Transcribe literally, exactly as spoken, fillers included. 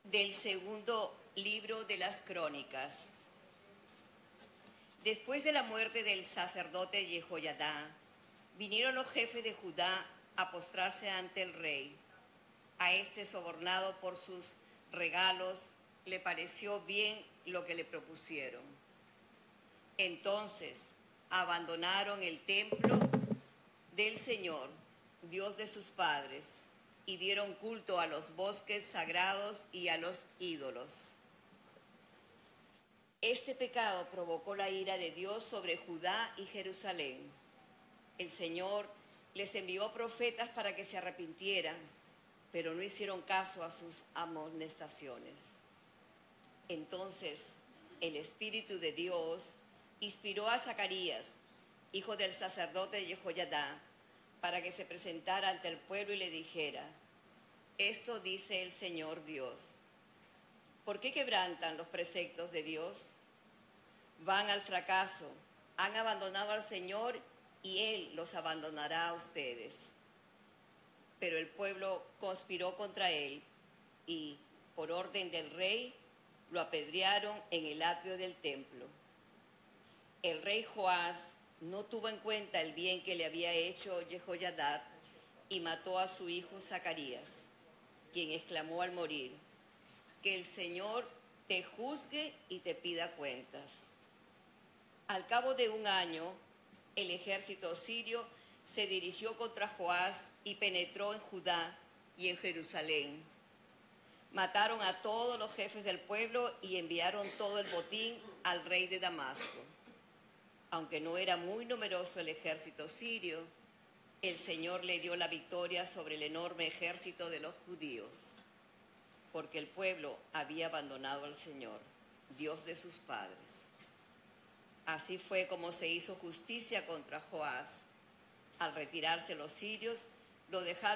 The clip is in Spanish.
Del segundo libro de las Crónicas. Después de la muerte del sacerdote Jehoiadá, vinieron los jefes de Judá a postrarse ante el rey. A este, sobornado por sus regalos, le pareció bien lo que le propusieron. Entonces abandonaron el templo del Señor, Dios de sus padres, y dieron culto a los bosques sagrados y a los ídolos. Este pecado provocó la ira de Dios sobre Judá y Jerusalén. El Señor les envió profetas para que se arrepintieran, pero no hicieron caso a sus amonestaciones. Entonces el Espíritu de Dios inspiró a Zacarías, hijo del sacerdote Jehoiadá, para que se presentara ante el pueblo y le dijera: esto dice el Señor Dios. ¿Por qué quebrantan los preceptos de Dios? Van al fracaso, han abandonado al Señor y Él los abandonará a ustedes. Pero el pueblo conspiró contra Él y, por orden del rey, lo apedrearon en el atrio del templo. El rey Joás no tuvo en cuenta el bien que le había hecho Jehoiadá y mató a su hijo Zacarías, quien exclamó al morir: que el Señor te juzgue y te pida cuentas. Al cabo de un año, el ejército sirio se dirigió contra Joás y penetró en Judá y en Jerusalén. Mataron a todos los jefes del pueblo y enviaron todo el botín al rey de Damasco. Aunque no era muy numeroso el ejército sirio, el Señor le dio la victoria sobre el enorme ejército de los judíos, porque el pueblo había abandonado al Señor, Dios de sus padres. Así fue como se hizo justicia contra Joás. Al retirarse los sirios, lo dejaron